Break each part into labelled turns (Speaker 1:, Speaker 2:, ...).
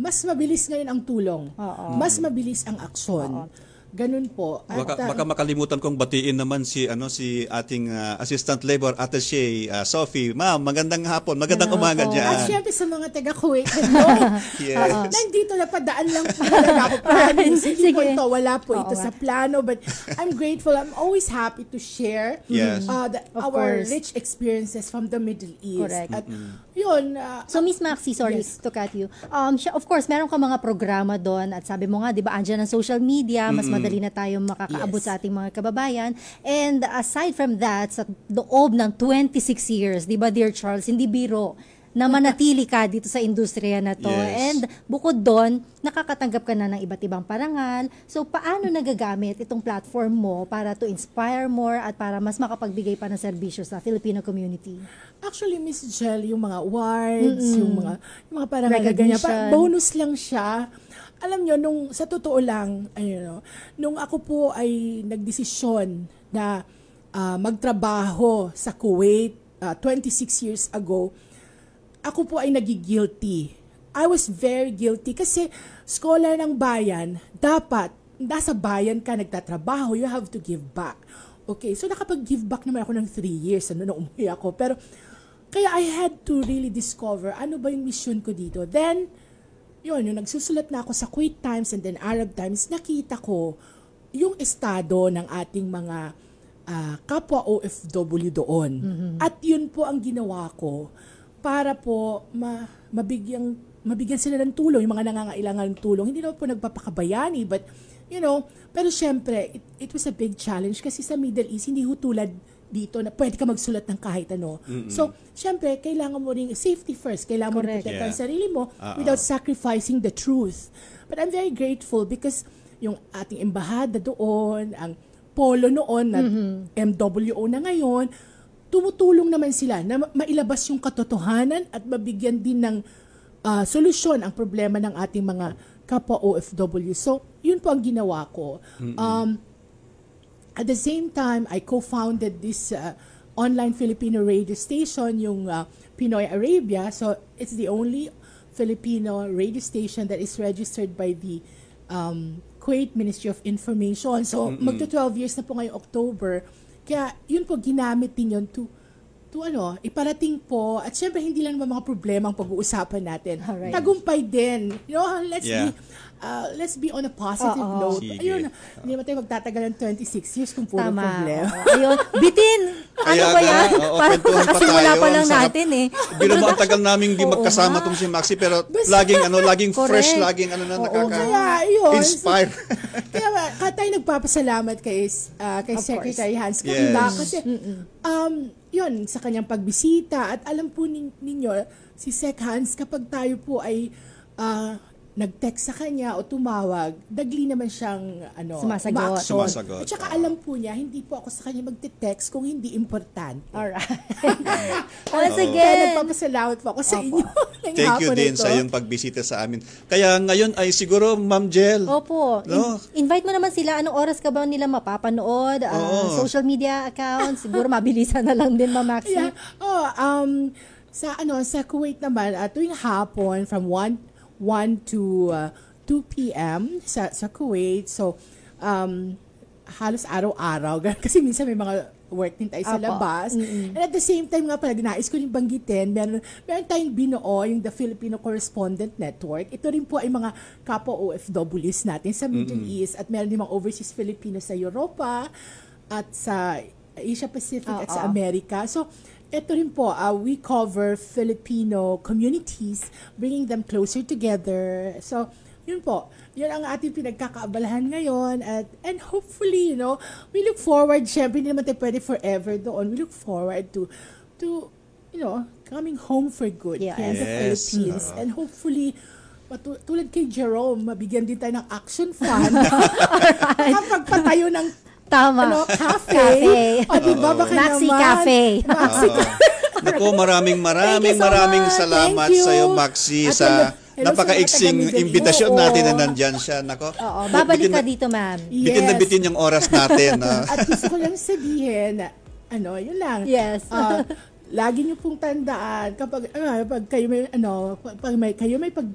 Speaker 1: mas mabilis ngayon ang tulong. Mas mabilis ang aksyon. Ganun po. At,
Speaker 2: baka makalimutan kong batiin naman si ating Assistant Labor Attaché Sophie. Ma'am, magandang hapon, magandang umaga dyan.
Speaker 1: At syempre sa mga taga-Kuwait, hello.
Speaker 2: Yes.
Speaker 1: Nandito na padaan lang po talaga ako. Promise, hindi po ito, wala po ito sa plano. But I'm grateful. I'm always happy to share our rich experiences from the Middle East.
Speaker 3: Correct.
Speaker 1: At yun.
Speaker 3: So Miss Maxi, sorry to cut you. Of course, meron ka mga programa doon at sabi mo nga, 'di ba, andyan ang social media, mas madali na tayong makakaabot sa ating mga kababayan. And aside from that, sa loob ng 26 years, 'di ba, Dear Charles, hindi biro na manatili ka dito sa industriya na to.
Speaker 2: Yes.
Speaker 3: And bukod doon, nakakatanggap ka na ng iba't ibang parangal. So paano nagagamit itong platform mo para to inspire more at para mas makapagbigay pa ng serbisyo sa Filipino community?
Speaker 1: Actually, Miss Jel, yung mga awards, yung mga parang ganyan, bonus lang siya. Alam nyo, sa totoo lang, nung ako po ay nagdesisyon na magtrabaho sa Kuwait 26 years ago, ako po ay nagigilty. I was very guilty kasi scholar ng bayan, dapat nasa bayan ka nagtatrabaho, you have to give back. Okay, so nakapag-give back naman ako ng 3 years nung umuwi ako. Pero kaya I had to really discover ano ba yung mission ko dito. Then, yung nagsusulat na ako sa Kuwait Times and then Arab Times, nakita ko yung estado ng ating mga kapwa OFW doon. At yun po ang ginawa ko para po mabigyan sila ng tulong, yung mga nangangailangan ng tulong. Hindi naman po nagpapakabayani, but pero syempre, it was a big challenge kasi sa Middle East, hindi ho tulad dito na pwede ka magsulat ng kahit ano. So, syempre, kailangan mo ring safety first. Kailangan mo rin protect ang sarili mo without sacrificing the truth. But I'm very grateful because yung ating embahada doon, ang polo noon, na MWO na ngayon, tumutulong naman sila na mailabas yung katotohanan at mabigyan din ng solusyon ang problema ng ating mga kapwa OFW. So, yun po ang ginawa ko. At the same time, I co-founded this online Filipino radio station, yung Pinoy Arabia. So, it's the only Filipino radio station that is registered by the Kuwait Ministry of Information. So, magto-12 years na po ngayong October. Kaya, yun po, ginamit din yun to iparating po. At syempre, hindi lang naman mga problema ang pag-uusapan natin.
Speaker 3: Alright.
Speaker 1: Tagumpay din. Let's be on a positive note.
Speaker 2: Sige.
Speaker 1: Ayun, hindi naman tayo magtatagal ng 26 years kung puro problema.
Speaker 3: Ayun, bitin! Ano ba yan?
Speaker 2: Kwentuhan pa
Speaker 3: Kasimula
Speaker 2: tayo.
Speaker 3: pa lang
Speaker 2: Ang sarap.
Speaker 3: natin eh.
Speaker 2: Biro mo, ang tagal naming di magkasama tong si Maxi, pero laging fresh, laging
Speaker 1: Inspire.
Speaker 2: inspire.
Speaker 1: Kaya tayo nagpapasalamat kay Secretary Hans Kanda kasi yun, sa kanyang pagbisita. At alam po ninyo, si Sec Hans, kapag tayo po ay nag-text sa kanya o tumawag, dagli naman siyang
Speaker 3: Sumasagot.
Speaker 1: At saka alam po niya, hindi po ako sa kanya magte-text kung hindi importante.
Speaker 3: Alright.
Speaker 1: Once again, nagpapasalamat po ako sa inyo.
Speaker 2: Thank you din sa iyong pagbisita sa amin. Kaya ngayon ay siguro, Ma'am Jel.
Speaker 3: Opo. Invite mo naman sila. Anong oras ka ba nila mapapanood? Social media accounts? Siguro mabilisan na lang din, Ma'am Maxi.
Speaker 1: Yeah. Sa Kuwait naman, tuwing hapon from 1 to 2 p.m. sa Kuwait. So, halos araw-araw. Kasi minsan may mga work din tayo sa labas. And at the same time nga pala, nais ko rin banggitin, meron tayong binuo, yung The Filipino Correspondent Network. Ito rin po ay mga kapwa OFWs natin sa Middle East at meron din mga overseas Filipinos sa Europa at sa Asia Pacific at sa Amerika. So, ito rin po, we cover Filipino communities, bringing them closer together. So, yun po. Yun ang ating pinagkakaabalahan ngayon. And hopefully, we look forward, syempre, hindi naman tayo pwede forever doon. We look forward to coming home for good here in the Philippines. And hopefully, tulad kay Jerome, mabigyan din tayo ng action fund. Kapagpatayo ng cafe. O, diba, baka
Speaker 3: Maxi
Speaker 1: naman.
Speaker 3: Cafe.
Speaker 2: Naku, maraming salamat sa iyo, Maxi, sa napaka-iksing imbitasyon natin na nandyan siya. Nako.
Speaker 3: Babalik ka dito, ma'am.
Speaker 2: Bitin na bitin yung oras natin.
Speaker 1: At gusto ko lang sabihin, yun lang.
Speaker 3: Yes.
Speaker 1: Lagi niyo pong tandaan kapag kayo may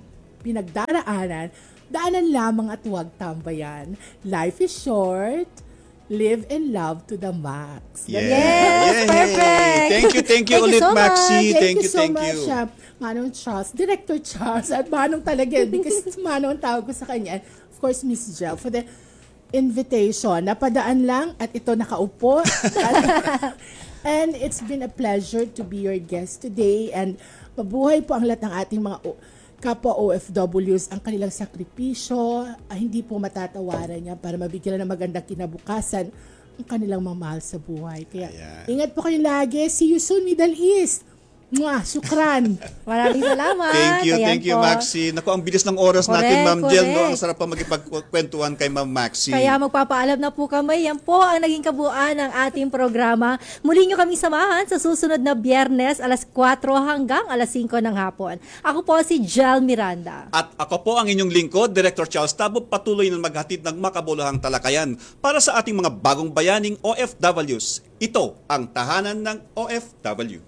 Speaker 1: pinagdaraanan, daanan lamang at huwag tambayan. Life is short. Live and love to the max.
Speaker 2: Yeah.
Speaker 3: Yes, perfect.
Speaker 2: Thank you
Speaker 3: Thank you
Speaker 2: ulit,
Speaker 3: so much.
Speaker 2: Maxi.
Speaker 1: Thank you so much, Manong Charles, Director Charles, at Manong talaga, because Manong ang tawag ko sa kanya. Of course, Miss Jel, for the invitation. Napadaan lang at ito nakaupo. And it's been a pleasure to be your guest today. And mabuhay po ang lahat ng ating mga kapwa OFWs, ang kanilang sakripisyo, hindi po matatawaran niya para mabigyan ng magandang kinabukasan ang kanilang mamahal sa buhay. Kaya ingat po kayo lagi. See you soon, Middle East. Mwah, syukran.
Speaker 3: Maraming salamat.
Speaker 2: Thank you, Maxi. Naku, ang bilis ng oras natin, Ma'am Jel. No? Ang sarap pa magipagkwentuhan kay Ma'am Maxi.
Speaker 3: Kaya magpapaalam na po kami. Yan po ang naging kabuuan ng ating programa. Muli nyo kaming samahan sa susunod na Biyernes, alas 4 hanggang alas 5 ng hapon. Ako po si Jel Miranda.
Speaker 2: At ako po ang inyong lingkod, Director Charles Tabo, patuloy na maghatid ng makabuluhang talakayan para sa ating mga bagong bayaning OFWs. Ito ang tahanan ng OFW.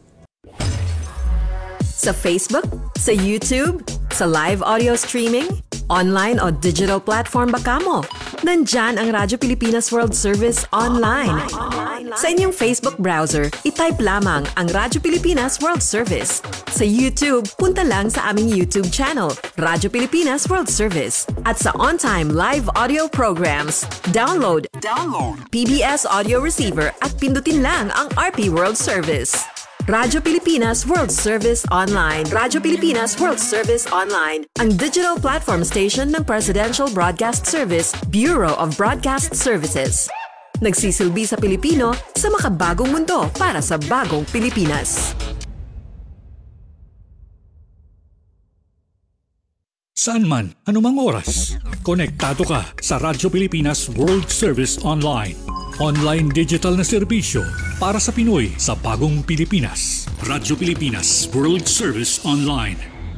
Speaker 4: Sa Facebook, sa YouTube, sa live audio streaming, online o digital platform ba kamo? Nandyan ang Radyo Pilipinas World Service online. Sa inyong Facebook browser, itype lamang ang Radyo Pilipinas World Service. Sa YouTube, punta lang sa aming YouTube channel, Radyo Pilipinas World Service. At sa on-time live audio programs, download PBS Audio Receiver at pindutin lang ang RP World Service. Radyo Pilipinas World Service Online. Radyo Pilipinas World Service Online, ang digital platform station ng Presidential Broadcast Service, Bureau of Broadcast Services. Nagsisilbi sa Pilipino sa makabagong mundo para sa bagong Pilipinas.
Speaker 5: Saan man, anumang oras, konektado ka sa Radyo Pilipinas World Service Online. Online digital na serbisyo para sa Pinoy sa bagong Pilipinas. Radyo Pilipinas World Service Online.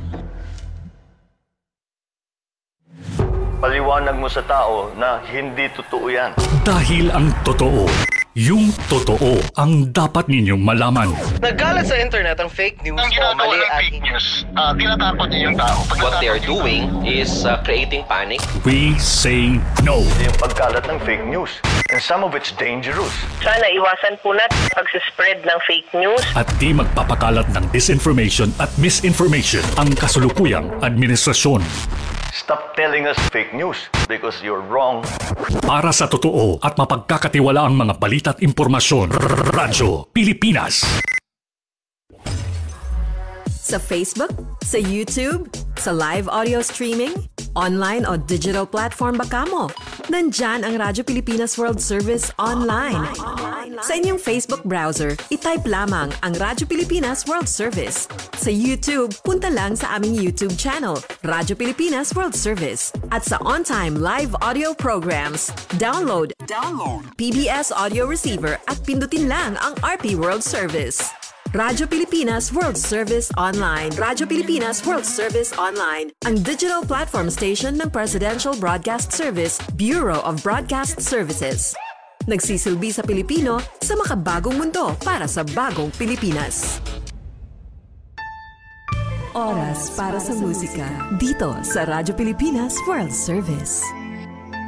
Speaker 6: Paliwanag mo sa tao na hindi totoo yan.
Speaker 5: Dahil ang totoo, yung totoo ang dapat ninyong malaman.
Speaker 7: Nagkalat sa internet ang fake news
Speaker 8: Ang
Speaker 7: o
Speaker 8: ginagawa
Speaker 7: mali
Speaker 8: ng
Speaker 7: at
Speaker 8: fake news, tinatakot niyo yung tao.
Speaker 9: What they are doing is creating panic.
Speaker 5: We say no.
Speaker 6: Yung pagkalat ng fake news. And some of it's dangerous.
Speaker 10: Sana iwasan po natin pag-spread ng fake news.
Speaker 5: At di magpapakalat ng disinformation at misinformation ang kasulukuyang administrasyon.
Speaker 6: Stop telling us fake news because you're wrong.
Speaker 5: Para sa totoo at mapagkakatiwalaang mga balita at impormasyon, Radyo Pilipinas.
Speaker 4: Sa Facebook, sa YouTube, sa live audio streaming, online o digital platform ba kamo? Nandyan ang Radyo Pilipinas World Service Online. Sa inyong Facebook browser, itype lamang ang Radyo Pilipinas World Service. Sa YouTube, punta lang sa aming YouTube channel, Radyo Pilipinas World Service. At sa on-time live audio programs, download PBS Audio Receiver at pindutin lang ang RP World Service. Radyo Pilipinas World Service Online. Radyo Pilipinas World Service Online, ang digital platform station ng Presidential Broadcast Service, Bureau of Broadcast Services. Nagsisilbi sa Pilipino sa makabagong mundo para sa bagong Pilipinas. Oras para sa musika dito sa Radyo Pilipinas World Service.